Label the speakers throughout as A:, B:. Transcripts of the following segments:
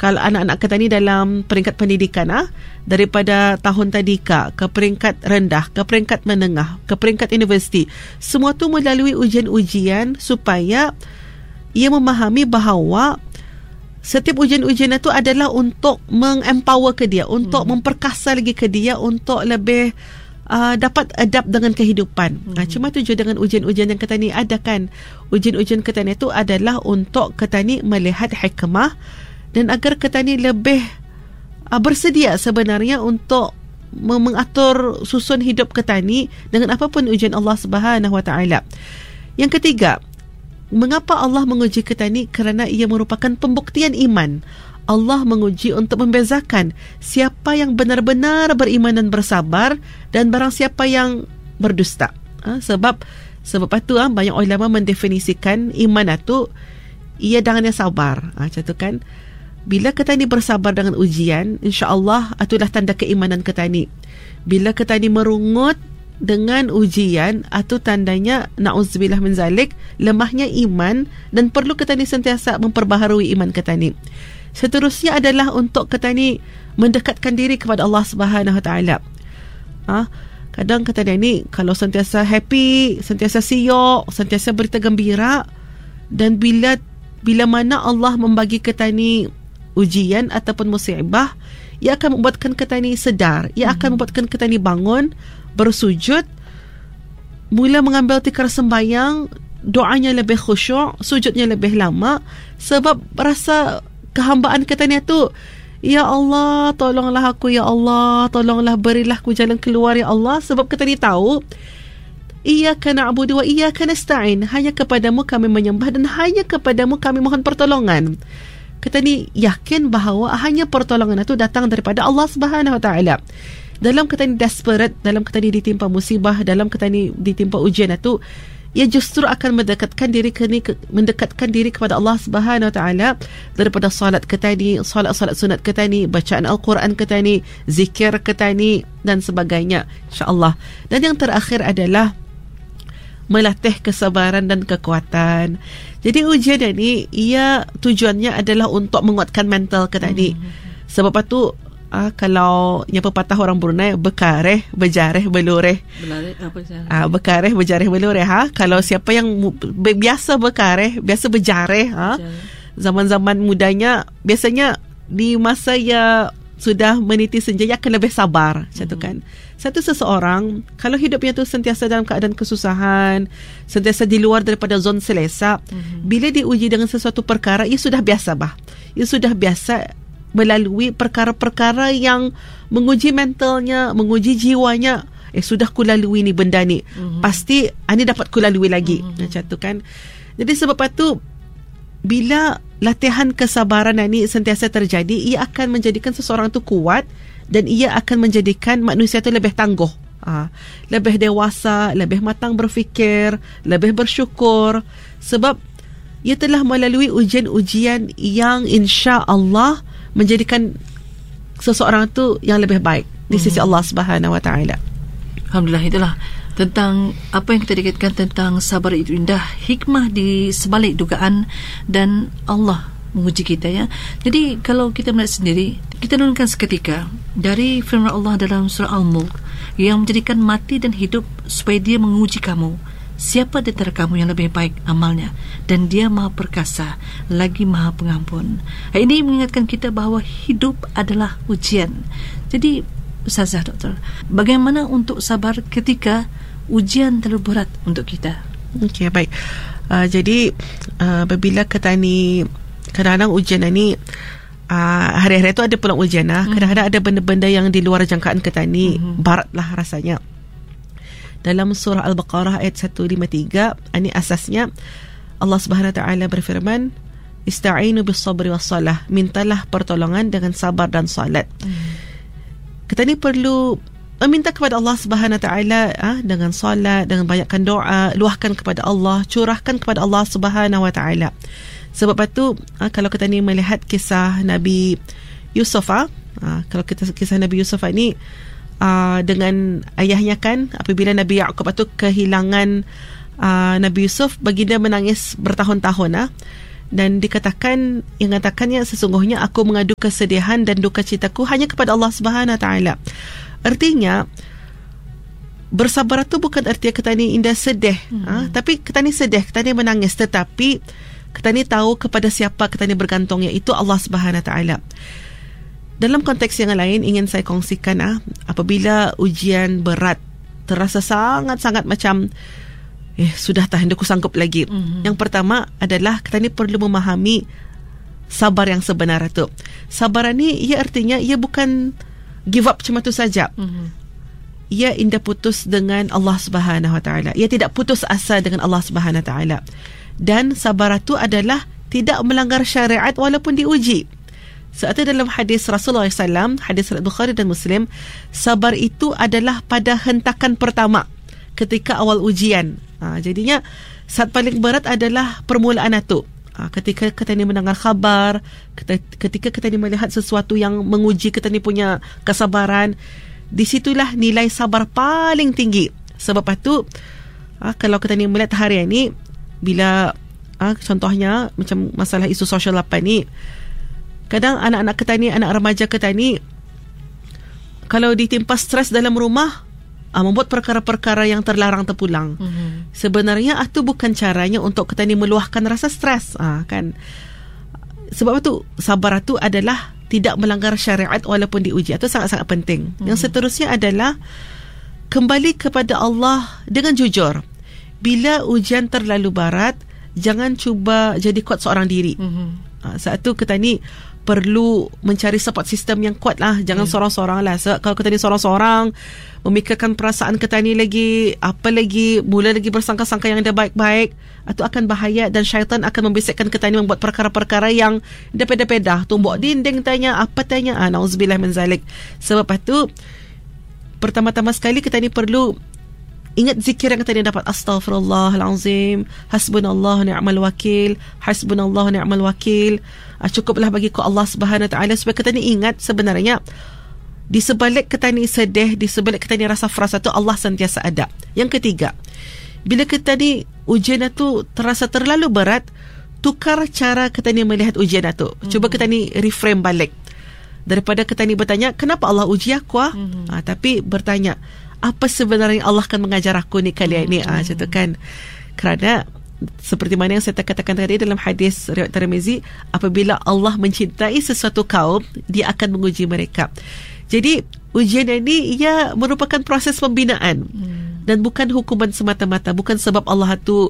A: kalau anak-anak kita ni dalam peringkat pendidikan, daripada tahun tadika ke peringkat rendah, ke peringkat menengah, ke peringkat universiti, semua tu melalui ujian-ujian supaya ia memahami bahawa setiap ujian-ujian itu adalah untuk mengempower ke dia, untuk memperkasa lagi ke dia, untuk lebih dapat adapt dengan kehidupan. Cuma tujuan dengan ujian-ujian yang kita ni ada kan. Ujian-ujian kita ni itu adalah untuk kita ni melihat hikmah dan agar kita ni lebih bersedia sebenarnya untuk mengatur susun hidup kita ni dengan apapun ujian Allah Subhanahu Wa Taala. Yang ketiga, mengapa Allah menguji kita ni? Kerana ia merupakan pembuktian iman. Allah menguji untuk membezakan siapa yang benar-benar beriman dan bersabar dan barang siapa yang berdusta. Sebab itu banyak ulama mendefinisikan iman itu ia dengan yang sabar. Macam tu kan. Bila kita ni bersabar dengan ujian, insya-Allah itulah tanda keimanan kita ni. Bila kita ni merungut dengan ujian, itu tandanya na'udzubillah min zalik, lemahnya iman dan perlu kita ni sentiasa memperbaharui iman kita ni. Seterusnya adalah untuk kita ni mendekatkan diri kepada Allah Subhanahu Wa Taala. Kadang kita ni kalau sentiasa happy, sentiasa siok, sentiasa berita gembira, dan bila mana Allah membagi kita ni ujian ataupun musibah, ia akan membuatkan kita ni sedar, ia akan membuatkan kita ni bangun, bersujud, mula mengambil tikar sembahyang, doanya lebih khusyuk, sujudnya lebih lama, sebab rasa kehambaan kita ni tu, ya Allah tolonglah aku, ya Allah tolonglah berilah aku jalan keluar, ya Allah. Sebab kita ni tahu iyyaka na'budu wa iyyaka nasta'in, hanya kepadamu kami menyembah dan hanya kepadamu kami mohon pertolongan. Kita ni yakin bahawa hanya pertolongan itu datang daripada Allah Subhanahu Wa Taala. Dalam kita ni desperate, dalam kita ni ditimpa musibah, dalam kita ni ditimpa ujian itu, ia justru akan mendekatkan diri kepada Allah Subhanahu Wa Taala daripada solat kita ni, solat sunat kita ni, bacaan Al-Quran kita ni, zikir kita ni dan sebagainya, insya-Allah. Dan yang terakhir adalah melatih kesabaran dan kekuatan. Jadi ujian ni ia tujuannya adalah untuk menguatkan mental kita ni. Sebab itu kalau yang pepatah orang Brunei, bekareh berjareh belureh. Bekareh berjareh belureh. Kalau siapa yang biasa bekareh, biasa berjareh, zaman-zaman mudanya biasanya di masa ya sudah meniti senja, ia akan lebih sabar. Macam tu kan. Satu seseorang kalau hidupnya tu sentiasa dalam keadaan kesusahan, sentiasa di luar daripada zon selesa, bila diuji dengan sesuatu perkara, ia sudah biasa ia sudah biasa melalui perkara-perkara yang menguji mentalnya, menguji jiwanya. Sudah ku lalui ni benda ni, pasti ini dapat ku lalui lagi. Macam tu kan. Jadi sebab itu bila latihan kesabaran ini sentiasa terjadi, ia akan menjadikan seseorang tu kuat dan ia akan menjadikan manusia tu lebih tangguh, lebih dewasa, lebih matang berfikir, lebih bersyukur, sebab ia telah melalui ujian-ujian yang insya-Allah menjadikan seseorang tu yang lebih baik di sisi Allah Subhanahu Wa Taala.
B: Alhamdulillah, itulah tentang apa yang kita dikatakan tentang sabar itu indah, hikmah di sebalik dugaan dan Allah menguji kita, ya. Jadi kalau kita melihat sendiri, kita renungkan seketika dari firman Allah dalam surah Al-Mulk yang menjadikan mati dan hidup supaya dia menguji kamu, siapa di antara kamu yang lebih baik amalnya, dan dia maha perkasa lagi maha pengampun. Ini mengingatkan kita bahawa hidup adalah ujian. Jadi Ustazah, Doktor, bagaimana untuk sabar ketika ujian terlalu berat untuk kita?
A: Okey, baik. Jadi apabila kita ni kadang-kadang ujian ni hari-hari tu ada pulang ujian kadang-kadang ada benda-benda yang di luar jangkaan kita ni, berat lah rasanya. Dalam surah Al-Baqarah ayat 153, ini asasnya Allah Subhanahu Wa Taala berfirman, ista'inu bis-sabri was-salah, mintalah pertolongan dengan sabar dan salat. Kita ni perlu meminta kepada Allah Subhanahu Wa Taala dengan solat, dengan banyakkan doa, luahkan kepada Allah, curahkan kepada Allah Subhanahu Wa Taala. Sebab itu kalau kita ni melihat kisah Nabi Yusuf, kalau kita kisah Nabi Yusuf ni dengan ayahnya kan, apabila Nabi Yaqub itu kehilangan Nabi Yusuf, baginda menangis bertahun-tahun. Dan yang katakannya sesungguhnya aku mengadu kesedihan dan duka citaku hanya kepada Allah Subhanahu Wa Taala. Artinya bersabar itu bukan artinya kita ni indah sedih, tapi kita ni sedih, kita ni menangis, tetapi kita ni tahu kepada siapa kita ni bergantung, iaitu Allah Subhanahu Wa Taala. Dalam konteks yang lain ingin saya kongsikan, apabila ujian berat terasa sangat-sangat macam sudah tahan, aku sanggup lagi. Yang pertama adalah kita ni perlu memahami sabar yang sebenar itu. Sabar ni ia artinya ia bukan give up cuma tu saja. Ia indah putus dengan Allah Subhanahu Wa Taala. Ia tidak putus asa dengan Allah Subhanahu Wa Taala. Dan sabar itu adalah tidak melanggar syariat walaupun diuji. Sebab dalam hadis Rasulullah SAW, hadis Bukhari dan Muslim, sabar itu adalah pada hentakan pertama ketika awal ujian. Jadinya saat paling berat adalah permulaan itu. Ketika kita ni mendengar khabar, ketika kita ni melihat sesuatu yang menguji kita ni punya kesabaran, di situlah nilai sabar paling tinggi. Sebab itu kalau kita ni melihat hari ini, bila contohnya macam masalah isu sosial apa ni, kadang anak-anak kita ni, anak remaja kita ni, kalau ditimpa stres dalam rumah, membuat perkara-perkara yang terlarang terpulang. Sebenarnya itu bukan caranya untuk kita ni meluahkan rasa stres, kan. Sebab itu sabar itu adalah tidak melanggar syariat walaupun diuji. Itu sangat-sangat penting. Yang seterusnya adalah kembali kepada Allah dengan jujur. Bila ujian terlalu berat, jangan cuba jadi kuat seorang diri. Saat itu kita ni perlu mencari support system yang kuat lah. Jangan seorang-seorang lah. So, kalau kita ni seorang-seorang memikirkan perasaan kita ni lagi, apa lagi, mula lagi bersangka-sangka yang dah baik-baik, itu akan bahaya dan syaitan akan membisikkan kita ni membuat perkara-perkara yang pedah-pedah, tumbuk dinding tanya, apa tanya, na'udzubillah min zalik. Sebab itu pertama-tama sekali kita ni perlu ingat zikir yang kita ni dapat. Astaghfirullahalazim, hasbunallahu ni'mal wakil, hasbunallahu ni'mal wakil. Cukuplah bagiku Allah Subhanahu Wa Taala, supaya kita ni ingat sebenarnya di sebalik kita ni sedih, di sebalik kita ni rasa frasa tu, Allah sentiasa ada. Yang ketiga, bila kita ni ujian itu terasa terlalu berat, tukar cara kita ni melihat ujian itu. Cuba kita ni reframe balik. Daripada kita ni bertanya, kenapa Allah uji aku? Tapi bertanya, apa sebenarnya Allah akan mengajar aku ni kali ini? Macam tu kan. Kerana seperti mana yang saya katakan tadi dalam hadis riwayat Tirmizi, apabila Allah mencintai sesuatu kaum, dia akan menguji mereka. Jadi ujian ini ia merupakan proses pembinaan dan bukan hukuman semata-mata. Bukan sebab Allah tu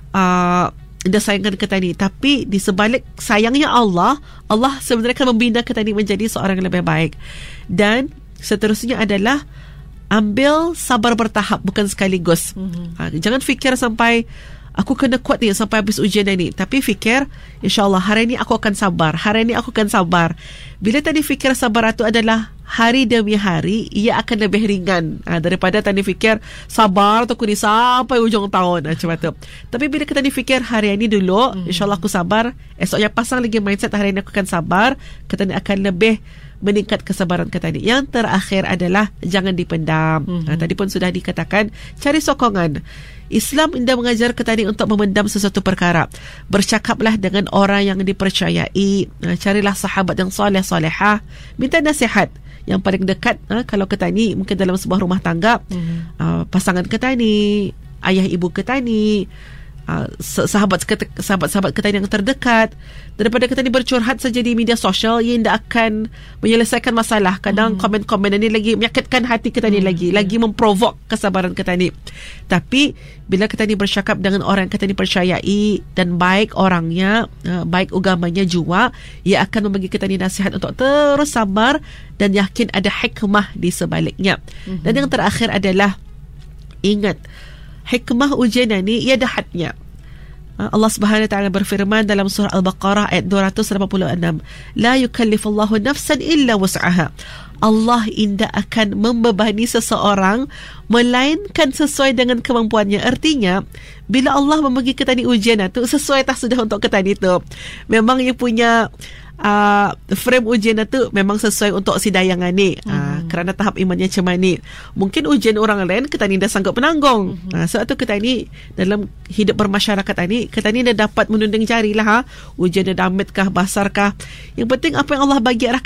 A: dah sayangkan kita ni, tapi di sebalik sayangnya Allah sebenarnya akan membina kita ni menjadi seorang yang lebih baik. Dan seterusnya adalah ambil sabar bertahap, bukan sekaligus. Jangan fikir sampai aku kena kuat ni sampai habis ujian ni. Tapi fikir, insyaAllah hari ni aku akan sabar, hari ni aku akan sabar. Bila tadi fikir sabar itu adalah hari demi hari, ia akan lebih ringan daripada tadi fikir sabar tu aku ni sampai ujung tahun macam tu. Tapi bila kita ni fikir hari ni dulu, insyaAllah aku sabar, esoknya pasang lagi mindset hari ni aku akan sabar, kita ni akan lebih meningkat kesabaran kita ni. Yang terakhir adalah jangan dipendam. Tadi pun sudah dikatakan, cari sokongan. Islam indah mengajar kita ni untuk memendam sesuatu perkara. Bercakaplah dengan orang yang dipercayai. Carilah sahabat yang soleh-solehah. Minta nasihat yang paling dekat. Kalau kita ni mungkin dalam sebuah rumah tangga, pasangan kita ni, ayah ibu kita ni, sahabat-sahabat kita yang terdekat. Daripada kita ni bercurhat saja di media sosial, ia tidak akan menyelesaikan masalah. Kadang komen-komen ini lagi menyakitkan hati kita ni, lagi memprovok kesabaran kita ni. Tapi bila kita ni bercakap dengan orang yang kita ni percayai dan baik orangnya, baik agamanya juga, ia akan membagi kita ni nasihat untuk terus sabar dan yakin ada hikmah di sebaliknya. Dan yang terakhir adalah ingat, hikmah ujian ini ia ada hadnya. Allah Subhanahu Wa Taala berfirman dalam surah Al-Baqarah ayat 286, la yukallifullahu nafsan illa wus'aha. Allah tidak akan membebani seseorang melainkan sesuai dengan kemampuannya. Artinya, bila Allah membagi kita ni ujian itu, sesuai tak sudah untuk kita ni tu. Memang ia punya frame ujian itu memang sesuai untuk si dayangan ni. Kerana tahap imannya macam mana. Mungkin ujian orang lain kita ni dah sanggup menanggung. Sebab tu kita ni dalam hidup bermasyarakat ni, kita ni dah dapat menunding jari lah. Ujian dah damit kah, basar kah. Yang penting apa yang Allah bagi arah